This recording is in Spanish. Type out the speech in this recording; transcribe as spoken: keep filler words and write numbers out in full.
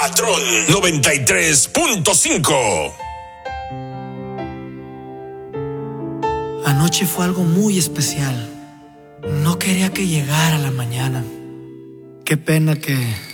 Patrón noventa y tres punto cinco. Anoche fue algo muy especial. No quería que llegara la mañana. Qué pena que